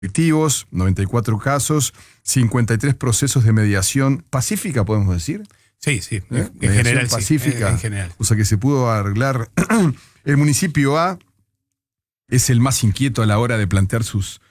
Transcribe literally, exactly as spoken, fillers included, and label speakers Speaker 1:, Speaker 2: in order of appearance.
Speaker 1: colectivos, noventa y cuatro casos, cincuenta y tres procesos de mediación pacífica, podemos decir.
Speaker 2: Sí, sí,
Speaker 1: ¿Eh?
Speaker 2: en
Speaker 1: Mediación
Speaker 2: general
Speaker 1: pacífica,
Speaker 2: sí, en general.
Speaker 1: O sea que se pudo arreglar. El municipio A es el más inquieto a la hora de plantear sus,